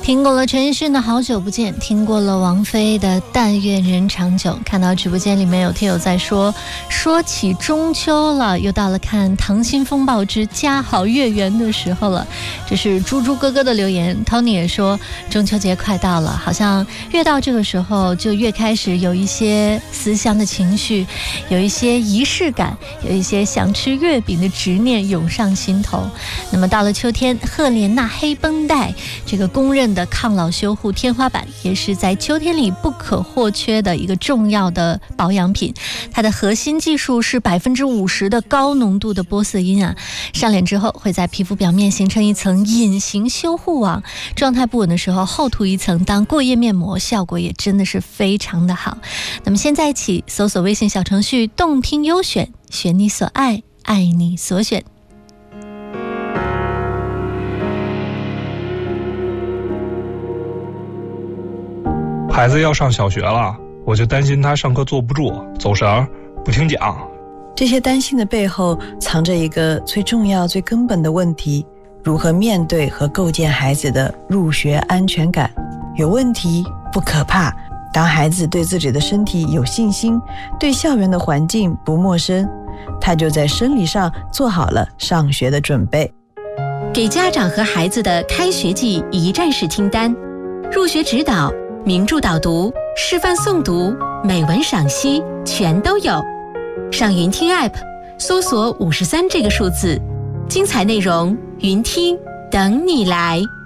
听过了陈奕迅的好久不见，听过了王菲的但愿人长久。看到直播间里面有听友在说起中秋了，又到了看《溏心风暴之家好月圆》的时候了。这是猪猪哥哥的留言。 Tony 也说中秋节快到了，好像越到这个时候就越开始有一些思乡的情绪，有一些仪式感，有一些想吃月饼的执念涌上心头。那么到了秋天，赫莲娜黑绷带这个公认的抗老修护天花板，也是在秋天里不可或缺的一个重要的保养品。它的核心技术是50%的高浓度的玻色因啊，上脸之后会在皮肤表面形成一层隐形修护网，状态不稳的时候厚涂一层当过夜面膜，效果也真的是非常的好。那么现在一起搜索微信小程序动听优选，选你所爱，爱你所选。 孩子要上小学了，我就担心他上课坐不住，走神，不听讲。 这些担心的背后藏着一个最重要最根本的问题，如何面对和构建孩子的入学安全感。有问题不可怕，当孩子对自己的身体有信心，对校园的环境不陌生，他就在生理上做好了上学的准备。 给家长和孩子的开学季一站式听单，入学指导、名著导读、示范诵读、美文赏析全都有。上云听 App 搜索53这个数字，精彩内容云听等你来。